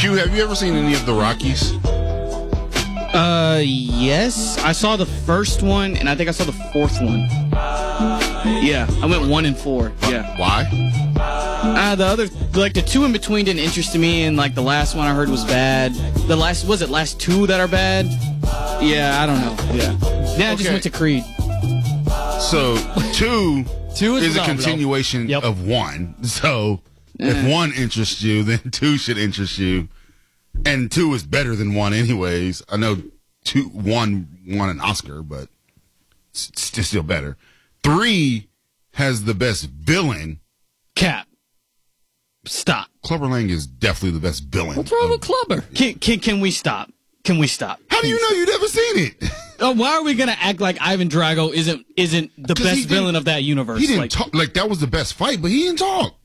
Q, have you ever seen any of the Rockies? Yes. I saw the first one, and I think I saw the fourth one. Yeah, I went 1 and 4. Yeah. Why? The other, like the two in between didn't interest me, and like the last one I heard was bad. The last, was it last two that are bad? Yeah, I don't know. Yeah. Then I just went to Creed. So, 2 Two is a phenomenal. continuation of 1. So, if 1 interests you, then 2 should interest you. And 2 is better than 1 anyways. I know 1 won an Oscar, but it's still better. 3 has the best villain. Cap. Stop. Clubber Lang is definitely the best villain. What's wrong with Clubber? Can we stop? Can we stop? How do you know you've never seen it? Why are we gonna act like Ivan Drago isn't the best villain of that universe? He didn't talk. Like, that was the best fight, but he didn't talk.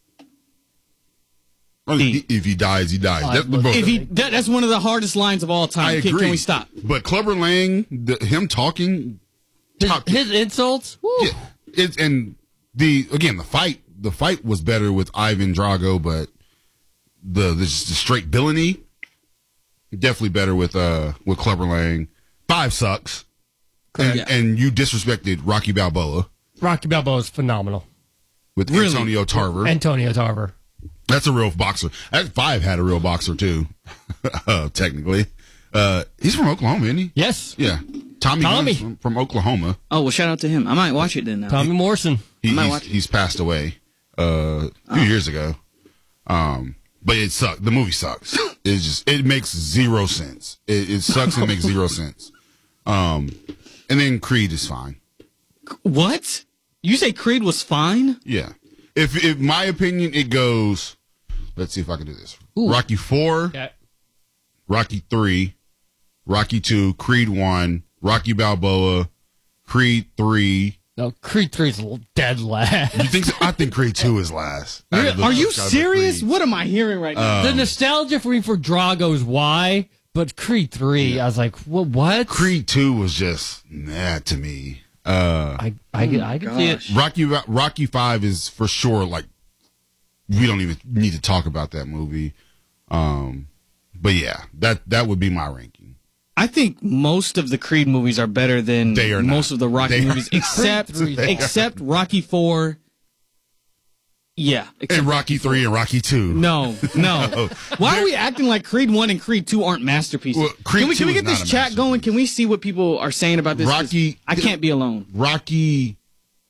If he dies, he dies. That's one of the hardest lines of all time. I agree. Can we stop? But Clubber Lang, him talking, his insults. Yeah, and the fight was better with Ivan Drago, but the straight villainy definitely better with Clubber Lang. 5 sucks, and you disrespected Rocky Balboa. Rocky Balboa is phenomenal. With Antonio Tarver. Antonio Tarver. That's a real boxer. 5 had a real boxer too, technically. He's from Oklahoma, isn't he? Yes. Yeah. Tommy. Gunn's from Oklahoma. Oh, well, shout out to him. I might watch it then now. Tommy Morrison. He's passed away a few years ago. But it sucks. The movie sucks. It makes zero sense. It sucks and makes zero sense. And then Creed is fine. What? You say Creed was fine? Yeah. If my opinion, it goes, let's see if I can do this. Ooh. Rocky 4, Okay. Rocky 3, Rocky 2, Creed 1, Rocky Balboa, Creed 3. No, Creed 3 is dead last. You think so? I think Creed 2 is last. Are you serious? What am I hearing right now? The nostalgia for me for Drago is why, but Creed 3, I was like, what? Creed 2 was just to me. I can see it. Rocky 5 is for sure, like, we don't even need to talk about that movie. But yeah, that would be my ranking. I think most of the Creed movies are better than most of the Rocky movies, except Rocky 4. Yeah. And Rocky 3 and Rocky 2. No. Why are we acting like Creed 1 and Creed 2 aren't masterpieces? Well, Creed can we 2 get is this not a chat going? Can we see what people are saying about this? I can't be alone. Rocky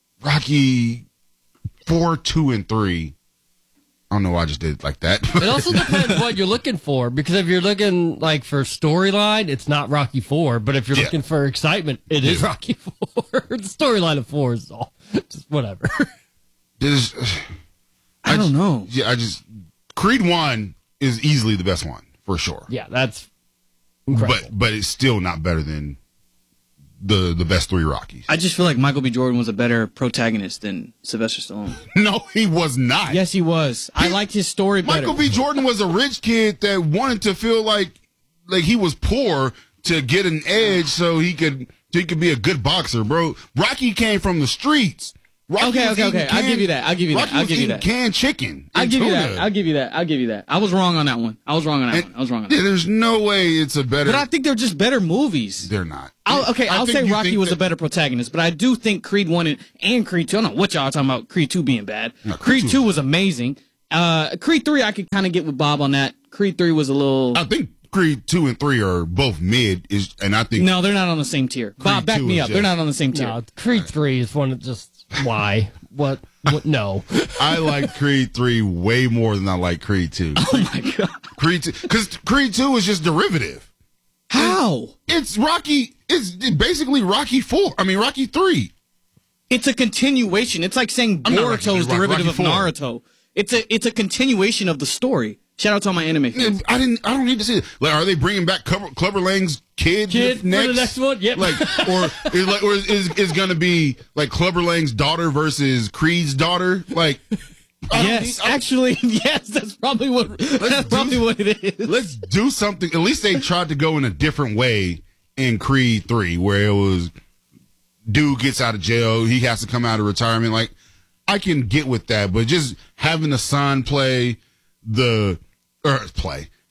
4, 2, and 3. I don't know why I just did it like that. It also depends what you're looking for, because if you're looking like for storyline, it's not Rocky 4. But if you're looking for excitement, it is Rocky 4. The storyline of 4 is all just whatever. I don't know. Yeah, Creed 1 is easily the best one for sure. Yeah, that's incredible. But it's still not better than the best 3 Rockies. I just feel like Michael B. Jordan was a better protagonist than Sylvester Stallone. No, he was not. Yes, he was. I liked his story better. Michael B. Jordan was a rich kid that wanted to feel like he was poor to get an edge so he could be a good boxer, bro. Rocky came from the streets. Okay. I'll give you that. Rocky was eating canned chicken. I'll give you that. I was wrong on that one. There's no way it's a better. But I think they're just better movies. They're not. I'll say Rocky was a better protagonist, but I do think Creed 1 and Creed 2, I don't know what y'all are talking about Creed 2 being bad. No, Creed 2 was amazing. Creed 3, I could kind of get with Bob on that. Creed 3 was a little... I think Creed 2 and 3 are both mid, and I think... No, they're not on the same tier. Bob, back me up. They're not on the same tier. No, Creed 3 is one of just... Why? What? No. I like Creed 3 way more than I like Creed 2. Oh, my God. Creed 2, because Creed 2 is just derivative. How? It's Rocky... It's basically Rocky 4. I mean, Rocky 3. It's a continuation. It's like saying Boruto's derivative of Naruto. It's a continuation of the story. Shout out to all my anime fans. I don't need to see it. Like, are they bringing back Clubber Lang's kid next? For the next one? Yep. Or is going to be like Clubber Lang's daughter versus Creed's daughter? Like, yes, that's probably what it is. Let's do something. At least they tried to go in a different way in Creed 3, where it was dude gets out of jail, he has to come out of retirement. Like, I can get with that, but just having the son having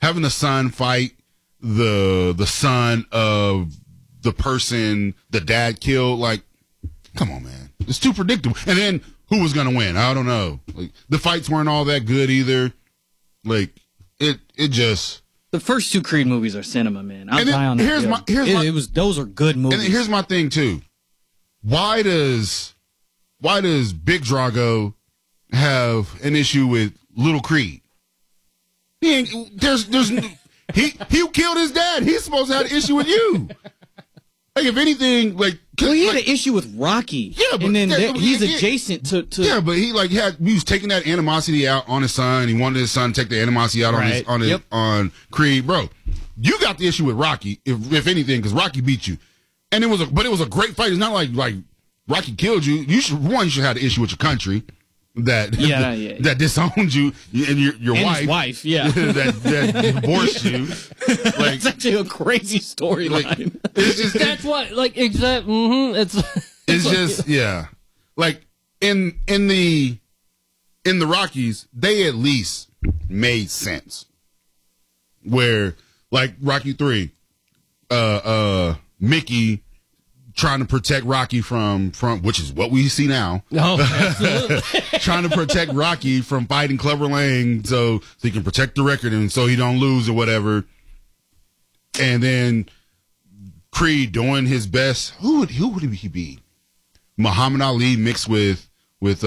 having the son fight the son of the person the dad killed, like, come on, man. It's too predictable. And then who was going to win? I don't know. Like, the fights weren't all that good either. Like, it just... The first 2 Creed movies are cinema, man. I'm high on that. Those are good movies. And here's my thing, too. Why does Big Drago have an issue with Little Creed? He ain't, he killed his dad. He's supposed to have an issue with you. Like, if anything, like... Well, he had an issue with Rocky. Yeah, but... And then he's adjacent to... Yeah, but he was taking that animosity out on his son. He wanted his son to take the animosity out on Creed. Bro, you got the issue with Rocky, if anything, because Rocky beat you. And it was a great fight. It's not like Rocky killed you. You should have the issue with your country that disowned you and your and wife. His wife, yeah. that divorced you. Like, it's actually a crazy storyline. Like, that's what, like, exactly. It's just, yeah. Like, in the Rockies, they at least made sense. Where, like, Rocky 3, Mickey trying to protect Rocky from which is what we see now. Oh, absolutely. Trying to protect Rocky from fighting Clubber Lang so he can protect the record and so he don't lose or whatever. And then Creed doing his best. Who would he be? Muhammad Ali mixed with he's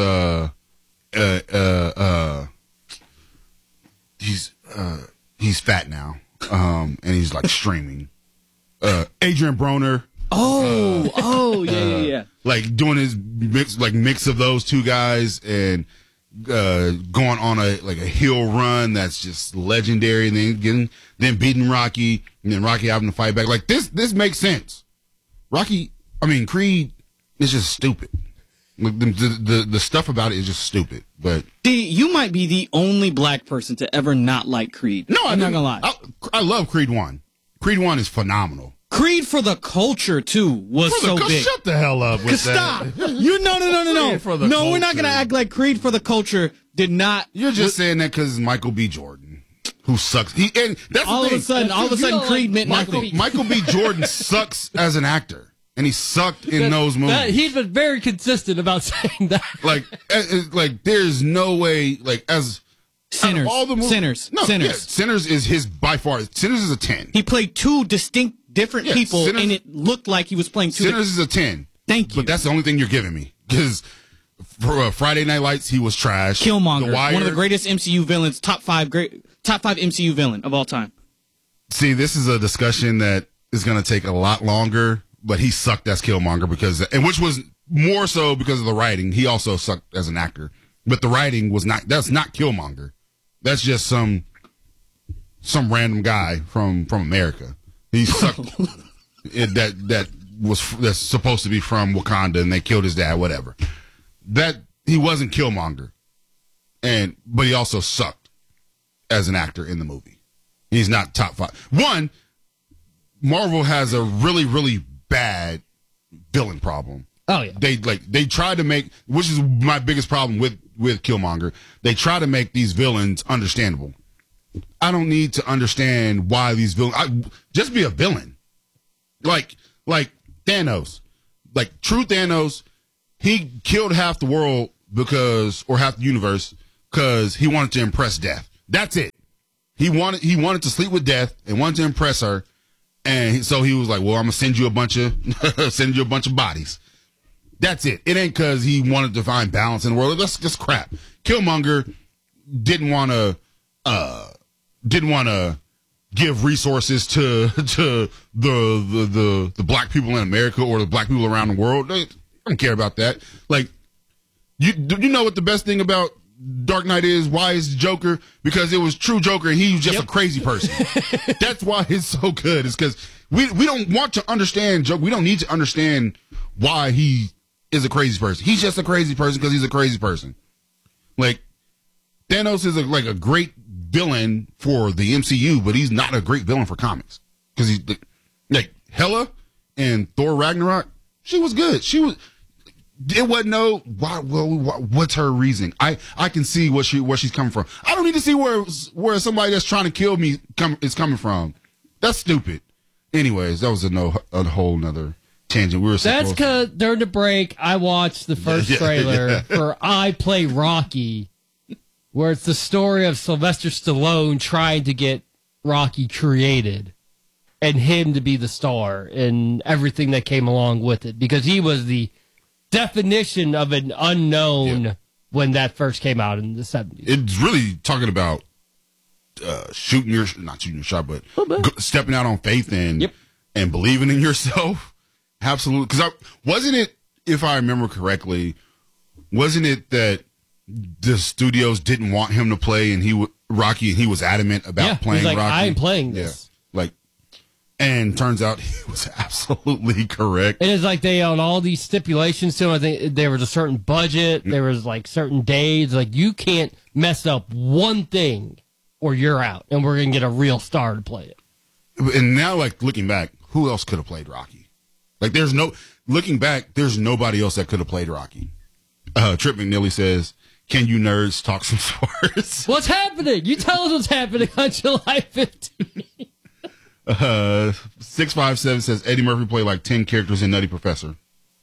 fat now. And he's like streaming. Adrian Broner. Yeah. Like doing his mix of those two guys and going on a heel run that's just legendary, and then beating Rocky, and then Rocky having to fight back. Like this makes sense. Creed is just stupid. Like, the stuff about it is just stupid. But you might be the only black person to ever not like Creed. No, I'm not gonna lie. I love Creed 1. Creed 1 is phenomenal. Creed for the culture too was so big. Shut the hell up with Stop. that. No, we're not gonna act like Creed for the culture did not. You're just saying that because it's Michael B. Jordan, who sucks. And that's all of a sudden, Creed meant Michael B. Jordan sucks as an actor, and he sucked in those movies. He's been very consistent about saying that. Like there's no way. Like as Sinners, all the movies, Sinners, Yeah, Sinners is his by far. Sinners is a 10. He played 2 distinct. Different people, and it looked like he was playing 2. Sinners is a 10. Thank you. But that's the only thing you're giving me. Because for Friday Night Lights, he was trash. Killmonger, one of the greatest MCU villains, top 5 MCU villain of all time. See, this is a discussion that is going to take a lot longer, but he sucked as Killmonger which was more so because of the writing. He also sucked as an actor. But the writing that's not Killmonger. That's just some random guy from America. He sucked. That's supposed to be from Wakanda, and they killed his dad. Whatever. That he wasn't Killmonger, but he also sucked as an actor in the movie. He's not top 5. One, Marvel has a really, really bad villain problem. Oh yeah. They try to make, which is my biggest problem with Killmonger. They try to make these villains understandable. I don't need to understand why these villains. Just be a villain, like Thanos, like true Thanos. He killed half the world or half the universe because he wanted to impress Death. That's it. He wanted to sleep with Death and wanted to impress her, and so he was like, "Well, I'm gonna send you a bunch of bodies." That's it. It ain't because he wanted to find balance in the world. That's just crap. Killmonger didn't want to give resources to the black people in America or the black people around the world. I don't care about that. Like, you know what the best thing about Dark Knight is? Why is Joker? Because it was true Joker and he was just a crazy person. That's why it's so good. It's because we don't want to understand Joker. We don't need to understand why he is a crazy person. He's just a crazy person because he's a crazy person. Like, Thanos is a great villain for the MCU, but he's not a great villain for comics. Because he's like Hela and Thor Ragnarok, she was good. It wasn't no. What's her reasoning? I can see where she's coming from. I don't need to see where somebody that's trying to kill me is coming from. That's stupid. Anyways, that was a whole nother tangent. That's because during the break I watched the first trailer for I Play Rocky, where it's the story of Sylvester Stallone trying to get Rocky created and him to be the star and everything that came along with it, because he was the definition of an unknown when that first came out in the 70s. It's really talking about not shooting your shot, but stepping out on faith and believing in yourself. Absolutely. Because wasn't it, if I remember correctly, wasn't it that the studios didn't want him to play Rocky, and he was adamant about playing Rocky? I am playing this. And turns out he was absolutely correct. It is like they own all these stipulations to him. I think there was a certain budget. There was certain days. You can't mess up one thing or you're out, and we're going to get a real star to play it. And now, looking back, who else could have played Rocky? Looking back, there's nobody else that could have played Rocky. Trip McNeely says, can you nerds talk some sports? What's happening? You tell us what's happening on July 15th. 657 says Eddie Murphy played 10 characters in Nutty Professor.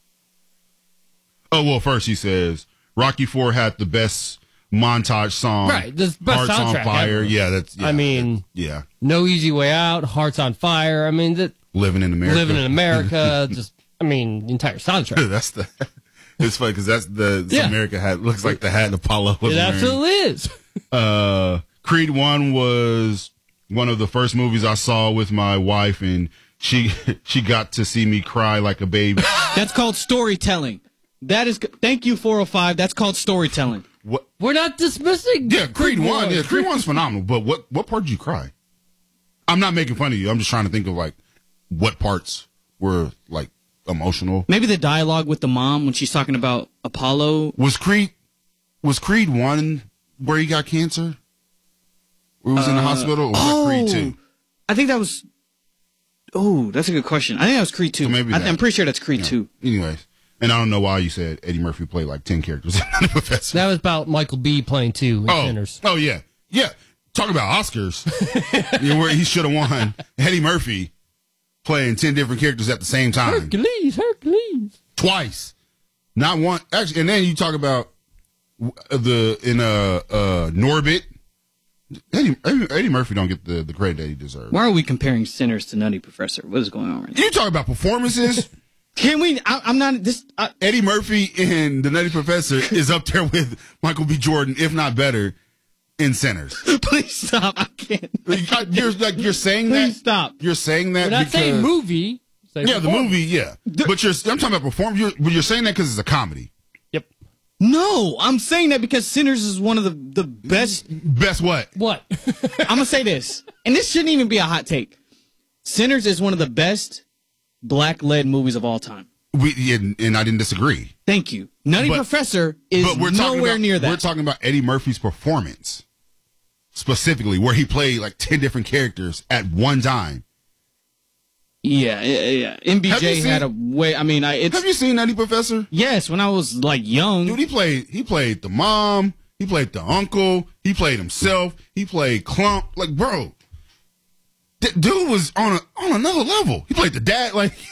Oh, well, first he says Rocky IV had the best montage song. Right, the best Hearts soundtrack on Fire. ever. Yeah, No Easy Way Out, Hearts on Fire. Living in America. Just, the entire soundtrack. It's funny because that's America hat. Looks like the hat Apollo was wearing. It absolutely is. Creed 1 was one of the first movies I saw with my wife, and she got to see me cry like a baby. That's called storytelling. Thank you, 405. That's called storytelling. What? We're not dismissing. Yeah, Creed 1. Yeah, Creed 1's phenomenal. But what part did you cry? I'm not making fun of you. I'm just trying to think of what parts were emotional. Maybe the dialogue with the mom when she's talking about Apollo. Was Creed 1 where he got cancer? Where he was in the hospital? Or was Creed 2? I think that was. Oh, that's a good question. I think that was Creed 2. So maybe I'm pretty sure that's Creed 2. Anyways, and I don't know why you said Eddie Murphy played 10 characters in The Professor. That was about Michael B. playing 2 in Sinners. Oh, yeah. Yeah. Talk about Oscars. Where he should have won. Eddie Murphy playing 10 different characters at the same time. Hercules. Twice. Not one. Actually, and then you talk about Norbit. Eddie Murphy don't get the credit that he deserves. Why are we comparing Sinners to Nutty Professor? What is going on right now? You talk about performances. Can we? I'm not this. Eddie Murphy in The Nutty Professor is up there with Michael B. Jordan, if not better, in Sinners. Please stop! I can't. You're saying that. Please stop. You're saying that. We're not saying movie. The movie. Yeah, but I'm talking about performance. You're saying that because it's a comedy. Yep. No, I'm saying that because Sinners is one of the best. Best what? What? I'm gonna say this, and this shouldn't even be a hot take. Sinners is one of the best black-led movies of all time. And I didn't disagree. Thank you. Nutty Professor is nowhere near that. We're talking about Eddie Murphy's performance specifically, where he played 10 different characters at one time. Yeah. MBJ had a way. Have you seen Nutty Professor? Yes, when I was young. Dude, he played the mom. He played the uncle. He played himself. He played Clump. Bro, dude was on another level. He played the dad.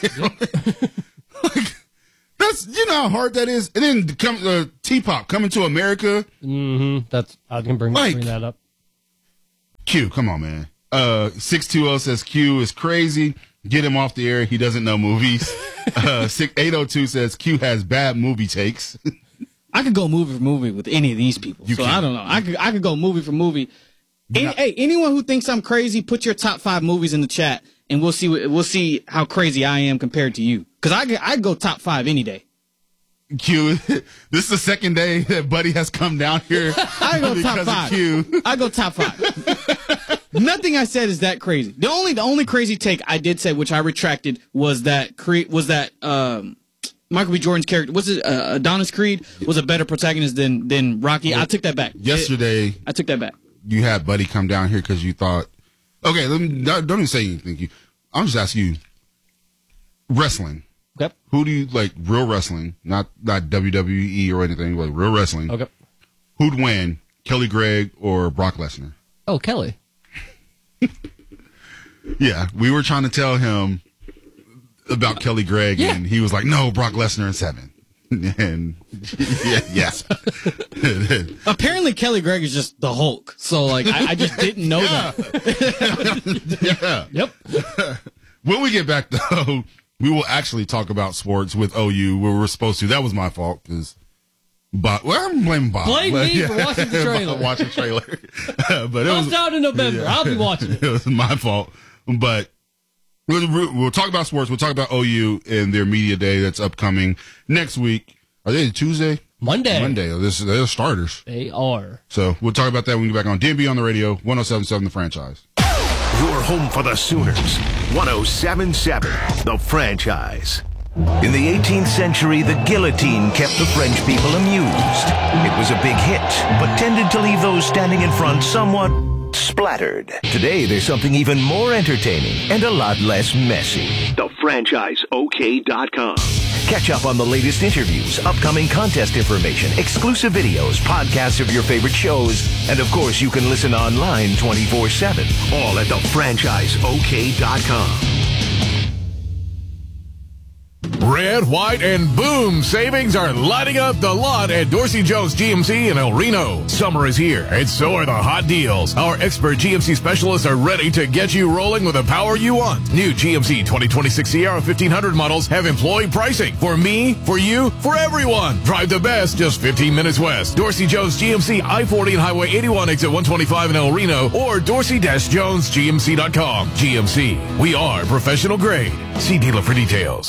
That's how hard that is. And then T-Pop Coming to America. Mm-hmm. I can bring that up. Q, come on, man. 620 says Q is crazy. Get him off the air. He doesn't know movies. 802 says Q has bad movie takes. I could go movie for movie with any of these people. I don't know. I could go movie for movie. Hey, anyone who thinks I'm crazy, put your top 5 movies in the chat, and we'll see how crazy I am compared to you. Because I go top 5 any day. Q, this is the second day that Buddy has come down here. I go top 5. Q. I go top 5. Nothing I said is that crazy. The only crazy take I did say, which I retracted, was that Michael B. Jordan's character, Adonis Creed, was a better protagonist than Rocky. I took that back. Yesterday, I took that back. You had Buddy come down here because you thought, okay, don't even say anything. I'm just asking you, wrestling. Okay. Who do you like? Real wrestling, not WWE or anything, like real wrestling. Okay. Who'd win, Kelly Gregg or Brock Lesnar? Oh, Kelly. Yeah, we were trying to tell him about Kelly Gregg, and he was like, "No, Brock Lesnar in 7." And yes. Apparently, Kelly Gregg is just the Hulk. So, like, I just didn't know that. Yeah. Yep. When we get back, though, we will actually talk about sports with OU where we're supposed to. That was my fault because Bob. Well, I'm blaming Bob. Blame me for watching the trailer. Watching the trailer. But it Comes was out in November. Yeah. I'll be watching it. It was my fault. But we'll talk about sports. We'll talk about OU and their media day that's upcoming next week. Are they Tuesday? Monday. They're starters. They are. So we'll talk about that when we get back on DMB on the radio, 107.7 The Franchise. Your home for the Sooners, 107.7 The Franchise. In the 18th century, the guillotine kept the French people amused. It was a big hit, but tended to leave those standing in front somewhat splattered. Today, there's something even more entertaining and a lot less messy. TheFranchiseOK.com. Catch up on the latest interviews, upcoming contest information, exclusive videos, podcasts of your favorite shows, and of course, you can listen online 24/7. All at TheFranchiseOK.com. Red, white, and boom savings are lighting up the lot at Dorsey Jones GMC in El Reno. Summer is here, and so are the hot deals. Our expert GMC specialists are ready to get you rolling with the power you want. New GMC 2026 Sierra 1500 models have employee pricing. For me, for you, for everyone. Drive the best just 15 minutes west. Dorsey Jones GMC I-40 and Highway 81 exit 125 in El Reno or dorsey-jonesgmc.com. GMC, we are professional grade. See dealer for details.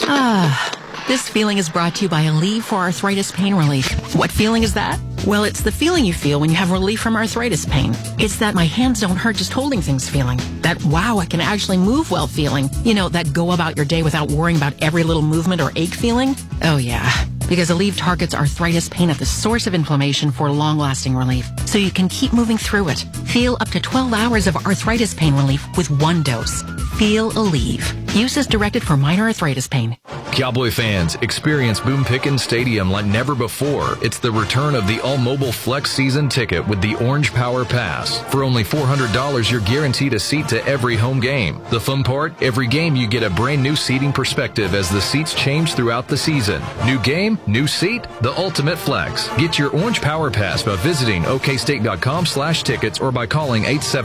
This feeling is brought to you by Aleve for arthritis pain relief. What feeling is that? Well, it's the feeling you feel when you have relief from arthritis pain. It's that my hands don't hurt just holding things feeling. That wow, I can actually move well feeling. You know, that go about your day without worrying about every little movement or ache feeling. Oh yeah. Because Aleve targets arthritis pain at the source of inflammation for long-lasting relief, so you can keep moving through it. Feel up to 12 hours of arthritis pain relief with one dose. Feel Aleve. Use as directed for minor arthritis pain. Cowboy fans, experience Boone Pickens Stadium like never before. It's the return of the all-mobile Flex season ticket with the Orange Power Pass. For only $400, you're guaranteed a seat to every home game. The fun part? Every game you get a brand new seating perspective as the seats change throughout the season. New game, new seat, the ultimate flex. Get your Orange Power Pass by visiting okstate.com/tickets or by calling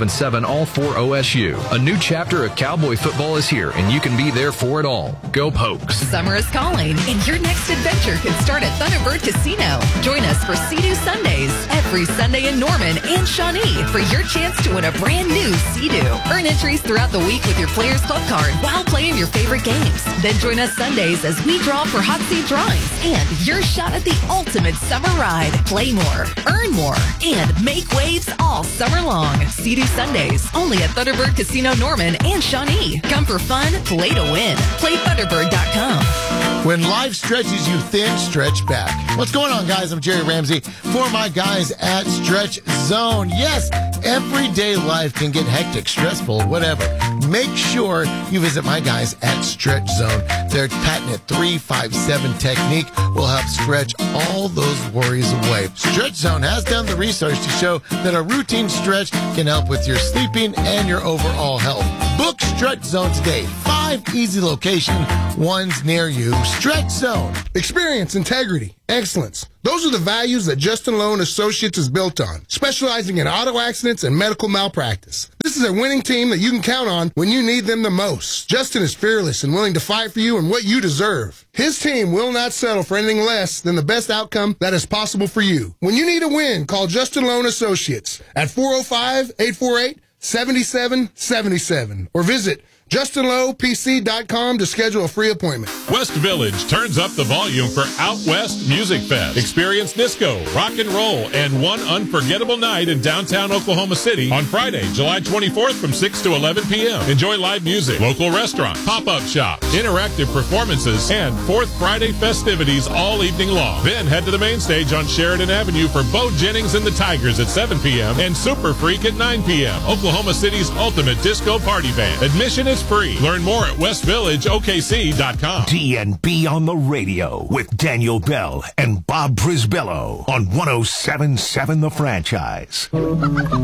877-ALL-4-OSU. A new chapter of Cowboy football is here, and you can be there for it all. Go Pokes. Summer is calling, and your next adventure can start at Thunderbird Casino. Join us for Sea-Doo Sundays every Sunday in Norman and Shawnee for your chance to win a brand new Sea-Doo. Earn entries throughout the week with your Players Club card while playing your favorite games. Then join us Sundays as we draw for hot seat drawings and your shot at the ultimate summer ride. Play more, earn more, and make waves all summer long. Sea-Doo Sundays only at Thunderbird Casino Norman and Shawnee. Come for fun, play to win. Play Thunderbird.com. When life stretches you thin, stretch back. What's going on, guys? I'm Jerry Ramsey for my guys at Stretch Zone. Yes, everyday life can get hectic, stressful, whatever. Make sure you visit my guys at Stretch Zone. Their patented 3-5-7 technique will help stretch all those worries away. Stretch Zone has done the research to show that a routine stretch can help with your sleeping and your overall health. Book Stretch Zone today. 5 easy locations, one's near you. Stretch Zone. Experience, integrity, excellence. Those are the values that Justin Lowe & Associates is built on, specializing in auto accidents and medical malpractice. This is a winning team that you can count on when you need them the most. Justin is fearless and willing to fight for you and what you deserve. His team will not settle for anything less than the best outcome that is possible for you. When you need a win, call Justin Lowe & Associates at 405-848-7777 or visit JustinLowePC.com to schedule a free appointment. West Village turns up the volume for Out West Music Fest. Experience disco, rock and roll, and one unforgettable night in downtown Oklahoma City on Friday, July 24th from 6 to 11 p.m. Enjoy live music, local restaurants, pop-up shops, interactive performances, and Fourth Friday festivities all evening long. Then head to the main stage on Sheridan Avenue for Bo Jennings and the Tigers at 7 p.m. and Super Freak at 9 p.m. Oklahoma City's ultimate disco party band. Admission is is free. Learn more at westvillageokc.com. DNB on the radio with Daniel Bell and Bob Brisbello on 107.7 The Franchise.